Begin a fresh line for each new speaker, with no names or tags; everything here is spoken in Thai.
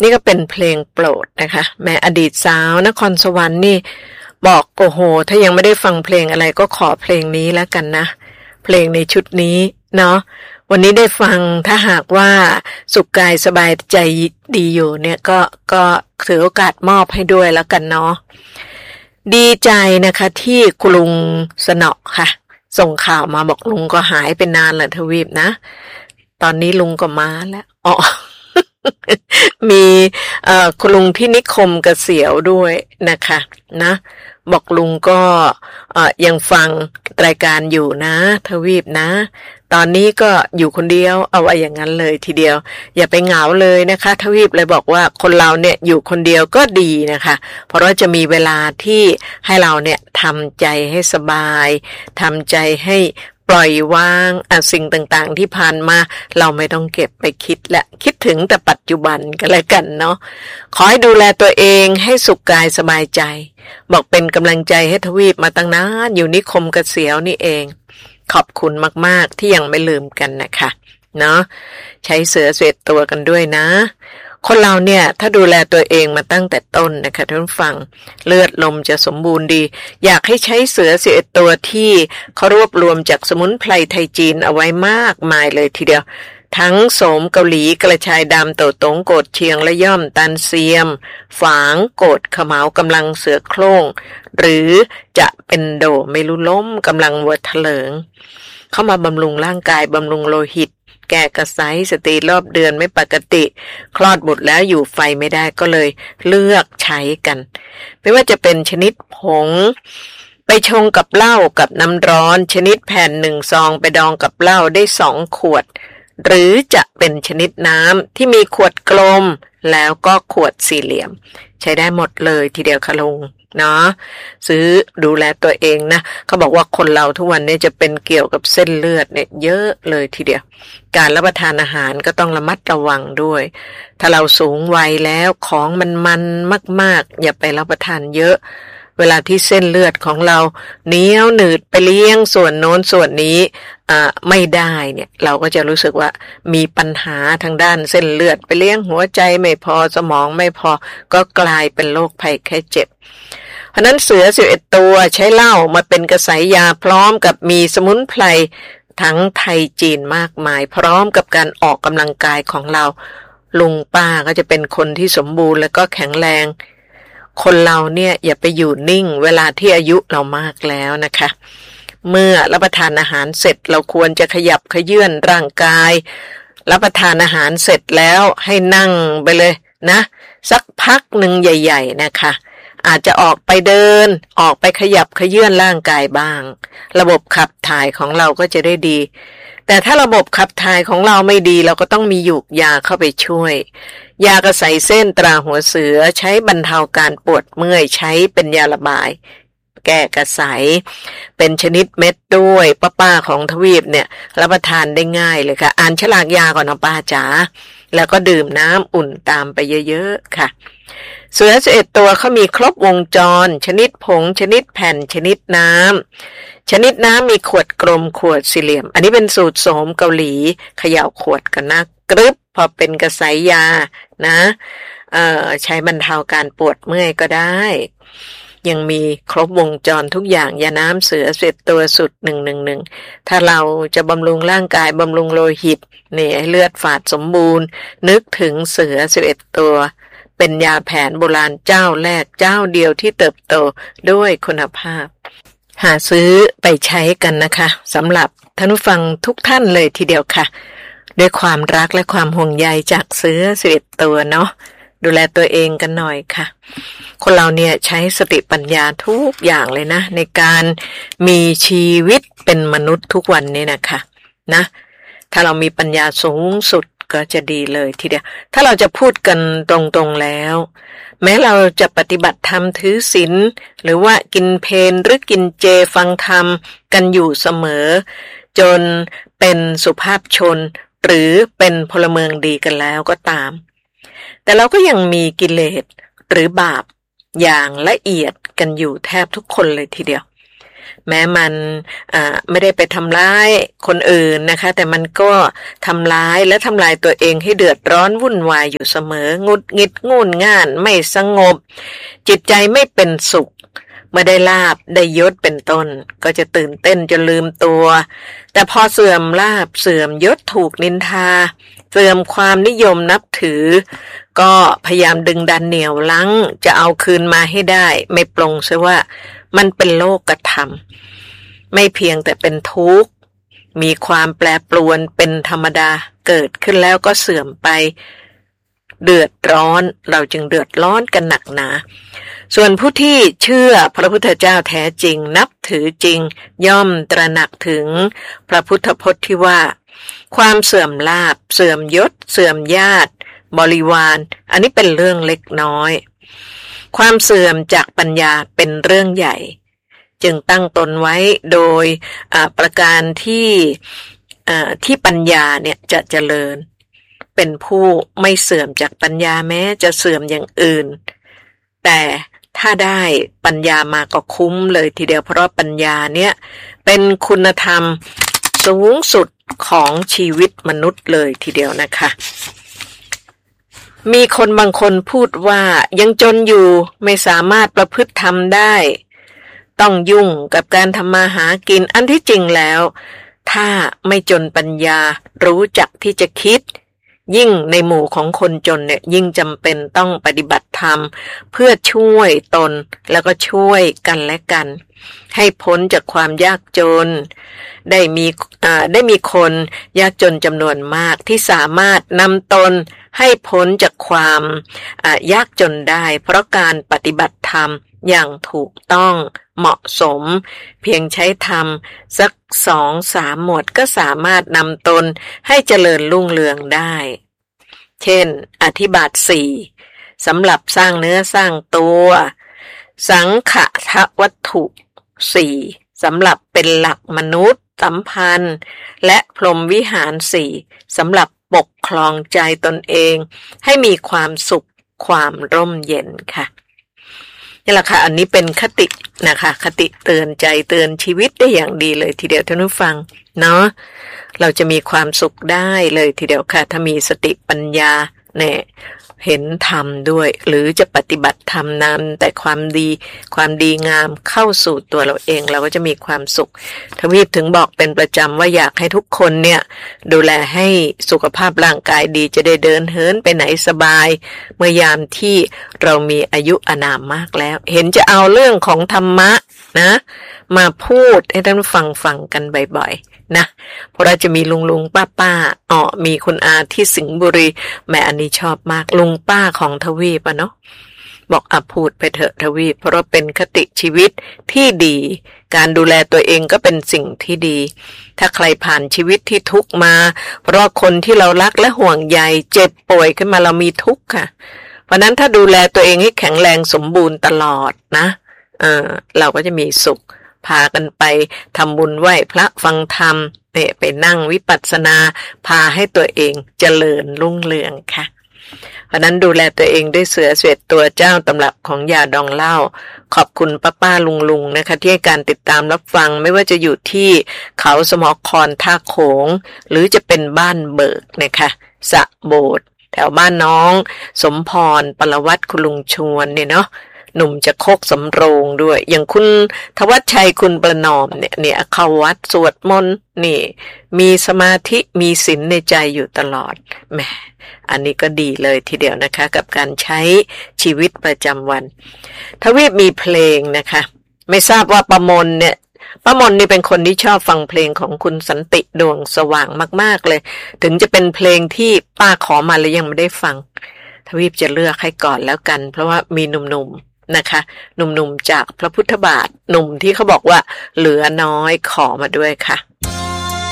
นี่ก็เป็นเพลงโปรดนะคะแม้อดีตสาวนครสวรรค์นี่บอกโอ้โหถ้ายังไม่ได้ฟังเพลงอะไรก็ขอเพลงนี้แล้วกันนะเพลงในชุดนี้เนาะวันนี้ได้ฟังถ้าหากว่าสุขกายสบายใจดีอยู่เนี่ยก็ถือโอกาสมอบให้ด้วยแล้วกันเนาะดีใจนะคะที่กรุงสนอค่ะส่งข่าวมาบอกลุงก็หายไปนานแล้วทวีปนะตอนนี้ลุงก็มาแล้วอ๋อ มีคุณลุงที่นิคมเกษียวด้วยนะคะนะบอกลุงก็ยังฟังรายการอยู่นะทวีปนะตอนนี้ก็อยู่คนเดียวเอาไว้อย่างนั้นเลยทีเดียวอย่าไปเหงาเลยนะคะทวีปเลยบอกว่าคนเราเนี่ยอยู่คนเดียวก็ดีนะคะเพราะว่าจะมีเวลาที่ให้เราเนี่ยทำใจให้สบายทำใจให้ปล่อยวางสิ่งต่างๆที่ผ่านมาเราไม่ต้องเก็บไปคิดและคิดถึงแต่ปัจจุบันก็แล้วกันเนาะขอให้ดูแลตัวเองให้สุขกายสบายใจบอกเป็นกำลังใจให้ทวีปมาตั้งนานอยู่นิคมเกษียวนี่เองขอบคุณมากๆที่ยังไม่ลืมกันนะคะเนาะใช้เสือ11 ตัวกันด้วยนะคนเราเนี่ยถ้าดูแลตัวเองมาตั้งแต่ต้นนะคะท่านผู้ฟังเลือดลมจะสมบูรณ์ดีอยากให้ใช้เสือ11 ตัวที่เขารวบรวมจากสมุนไพรไทยจีนเอาไว้มากมายเลยทีเดียวทั้งโสมเกาหลีกระชายดำเต่าตงโกดเชียงและย่อมตันเซียมฝางโกดขมากำลังเสือโคร่งหรือจะเป็นโดไม่รู้ล้มกำลังวัวเถลิงเข้ามาบำรุงร่างกายบำรุงโลหิตแก่กระไซสตรีรอบเดือนไม่ปกติคลอดบุตรแล้วอยู่ไฟไม่ได้ก็เลยเลือกใช้กันไม่ว่าจะเป็นชนิดผงไปชงกับเหล้ากับน้ำร้อนชนิดแผ่น1 ซองไปดองกับเหล้าได้2 ขวดหรือจะเป็นชนิดน้ำที่มีขวดกลมแล้วก็ขวดสี่เหลี่ยมใช้ได้หมดเลยทีเดียวค่ะลุงเนาะซื้อดูแลตัวเองนะเขาบอกว่าคนเราทุกวันนี้จะเป็นเกี่ยวกับเส้นเลือดเนี่ยเยอะเลยทีเดียวการรับประทานอาหารก็ต้องระมัดระวังด้วยถ้าเราสูงวัยแล้วของมันมากๆอย่าไปรับประทานเยอะเวลาที่เส้นเลือดของเราเหนียวหนืดไปเลี้ยงส่วนโน้นส่วนนี้ไม่ได้เนี่ยเราก็จะรู้สึกว่ามีปัญหาทางด้านเส้นเลือดไปเลี้ยงหัวใจไม่พอสมองไม่พอก็กลายเป็นโรคภัยไข้เจ็บเพราะนั้นเสือ11 ตัวใช้เหล้ามาเป็นกระสายยาพร้อมกับมีสมุนไพรทั้งไทยจีนมากมายพร้อมกับการออกกำลังกายของเราลุงป้าก็จะเป็นคนที่สมบูรณ์และก็แข็งแรงคนเราเนี่ยอย่าไปอยู่นิ่งเวลาที่อายุเรามากแล้วนะคะเมื่อรับประทานอาหารเสร็จเราควรจะขยับเขยื้อนร่างกายรับประทานอาหารเสร็จแล้วให้นั่งไปเลยนะสักพักหนึ่งใหญ่ๆนะคะอาจจะออกไปเดินออกไปขยับเขยื้อนร่างกายบ้างระบบขับถ่ายของเราก็จะได้ดีแต่ถ้าระบบขับถ่ายของเราไม่ดีเราก็ต้องมีหยูกยาเข้าไปช่วยยากระใสเส้นตราหัวเสือใช้บรรเทาการปวดเมื่อยใช้เป็นยาระบายแก้กระสายเป็นชนิดเม็ดด้วยป้าของทวีปเนี่ยรับประทานได้ง่ายเลยค่ะอ่านฉลากยาก่อนนะป้าจ๋าแล้วก็ดื่มน้ำอุ่นตามไปเยอะๆค่ะเสือ11 ตัวเขามีครบวงจรชนิดผงชนิดแผ่นชนิดน้ำชนิดน้ำมีขวดกลมขวดสี่เหลี่ยมอันนี้เป็นสูตรโสมเกาหลีเขย่าขวดกันนะกรึบพอเป็นกระสายยานะใช้บรรเทาการปวดเมื่อยก็ได้ยังมีครบวงจรทุกอย่างยาน้ำเสือ11 ตัวสุด111ถ้าเราจะบำรุงร่างกายบำรุงโลหิตเนี่ยให้เลือดฝาดสมบูรณ์นึกถึงเสือ11 ตัวเป็นยาแผนโบราณเจ้าแรกเจ้าเดียวที่เติบโตด้วยคุณภาพหาซื้อไปใช้กันนะคะสำหรับท่านผู้ฟังทุกท่านเลยทีเดียวค่ะด้วยความรักและความห่วงใยจากเสือ11 ตัวเนาะดูแลตัวเองกันหน่อยค่ะคนเราเนี่ยใช้สติปัญญาทุกอย่างเลยนะในการมีชีวิตเป็นมนุษย์ทุกวันนี้นะคะนะถ้าเรามีปัญญาสูงสุดก็จะดีเลยทีเดียวถ้าเราจะพูดกันตรงๆแล้วแม้เราจะปฏิบัติธรรมถือศีลหรือว่ากินเพลหรือกินเจฟังธรรมกันอยู่เสมอจนเป็นสุภาพชนหรือเป็นพลเมืองดีกันแล้วก็ตามแต่เราก็ยังมีกิเลสหรือบาปอย่างละเอียดกันอยู่แทบทุกคนเลยทีเดียวแม้มันไม่ได้ไปทำร้ายคนอื่นนะคะแต่มันก็ทำร้ายและทำลายตัวเองให้เดือดร้อนวุ่นวายอยู่เสมอหงุดหงิดงุ่นง่านไม่สงบจิตใจไม่เป็นสุขเมื่อได้ลาภได้ยศเป็นต้นก็จะตื่นเต้นจนลืมตัวแต่พอเสื่อมลาภเสื่อมยศถูกนินทาเสื่อมความนิยมนับถือก็พยายามดึงดันเหนี่ยวรั้งจะเอาคืนมาให้ได้ไม่ปลงซะว่ามันเป็นโลกธรรมไม่เพียงแต่เป็นทุกข์มีความแปรปรวนเป็นธรรมดาเกิดขึ้นแล้วก็เสื่อมไปเดือดร้อนเราจึงเดือดร้อนกันหนักหนาส่วนผู้ที่เชื่อพระพุทธเจ้าแท้จริงนับถือจริงย่อมตระหนักถึงพระพุทธพจน์ที่ว่าความเสื่อมลาภเสื่อมยศเสื่อมญาติบริวารอันนี้เป็นเรื่องเล็กน้อยความเสื่อมจากปัญญาเป็นเรื่องใหญ่จึงตั้งตนไว้โดยประการที่ปัญญาเนี่ยจะเจริญเป็นผู้ไม่เสื่อมจากปัญญาแม้จะเสื่อมอย่างอื่นแต่ถ้าได้ปัญญามาก็คุ้มเลยทีเดียวเพราะปัญญาเนี่ยเป็นคุณธรรมสูงสุดของชีวิตมนุษย์เลยทีเดียวนะคะมีคนบางคนพูดว่ายังจนอยู่ไม่สามารถประพฤติธรรมได้ต้องยุ่งกับการทำมาหากินอันที่จริงแล้วถ้าไม่จนปัญญารู้จักที่จะคิดยิ่งในหมู่ของคนจนเนี่ยยิ่งจำเป็นต้องปฏิบัติธรรมเพื่อช่วยตนแล้วก็ช่วยกันและกันให้พ้นจากความยากจนได้มีคนยากจนจำนวนมากที่สามารถนำตนให้พ้นจากความยากจนได้เพราะการปฏิบัติธรรมอย่างถูกต้องเหมาะสมเพียงใช้ธรรมสัก 2-3 หมวดก็สามารถนำตนให้เจริญรุ่งเรืองได้เช่นอธิบาท 4สำหรับสร้างเนื้อสร้างตัวสังขทวัตถุ 4สำหรับเป็นหลักมนุษย์สัมพันธ์และพรหมวิหาร 4สำหรับปกครองใจตนเองให้มีความสุขความร่มเย็นค่ะนี่แหละค่ะอันนี้เป็นคตินะคะคติเตือนใจเตือนชีวิตได้อย่างดีเลยทีเดียวท่านผู้ฟังเนาะเราจะมีความสุขได้เลยทีเดียวค่ะถ้ามีสติปัญญาเนี่ยเห็นธรรมด้วยหรือจะปฏิบัติธรรมนั้นแต่ความดีงามเข้าสู่ตัวเราเองเราก็จะมีความสุขทวีปถึงบอกเป็นประจำว่าอยากให้ทุกคนเนี่ยดูแลให้สุขภาพร่างกายดีจะได้เดินเหินไปไหนสบายเมื่อยามที่เรามีอายุอานามมากแล้วเห็นจะเอาเรื่องของธรรมะนะมาพูดให้ท่านฟังกันบ่อยๆนะเพราะเราจะมีลุงป้ามีคุณอาที่สิงห์บุรีแม่อันนี้ชอบมากลุงป้าของทวีปเนาะบอกพูดไปเถอะทวีปเพราะเป็นคติชีวิตที่ดีการดูแลตัวเองก็เป็นสิ่งที่ดีถ้าใครผ่านชีวิตที่ทุกข์มาเพราะคนที่เรารักและห่วงใยเจ็บป่วยขึ้นมาเรามีทุกข์ค่ะเพราะนั้นถ้าดูแลตัวเองให้แข็งแรงสมบูรณ์ตลอดนะเราก็จะมีสุขพากันไปทำบุญไหว้พระฟังธรรมไปนั่งวิปัสสนาพาให้ตัวเองเจริญรุ่งเรืองค่ะเพราะนั้นดูแลตัวเองด้วยเสือเสวตตัวเจ้าตำรับของยาดองเหล้าขอบคุณป้าลุงนะคะที่ให้การติดตามรับฟังไม่ว่าจะอยู่ที่เขาสมอครท่าโขงหรือจะเป็นบ้านเบิกนะคะสะโบดแถวบ้านน้องสมพรปรวัตคุณลุงชวนเนี่ยเนาะหนุ่มจะโคกสำโรงด้วยอย่างคุณทวัชชัยคุณประนอมเนี่ยเข้าวัดสวดมนต์นี่มีสมาธิมีศีลในใจอยู่ตลอดแหมอันนี้ก็ดีเลยทีเดียวนะคะกับการใช้ชีวิตประจำวันทวีปมีเพลงนะคะไม่ทราบว่าป้ามนนี่เป็นคนที่ชอบฟังเพลงของคุณสันติดวงสว่างมากๆเลยถึงจะเป็นเพลงที่ป้าขอมาแล้วยังไม่ได้ฟังทวีปจะเลือกให้ก่อนแล้วกันเพราะว่ามีหนุ่มๆนะคะหนุ่มๆจากพระพุทธบาทหนุ่มที่เขาบอกว่าเหลือน้อยขอมาด้วยค่ะ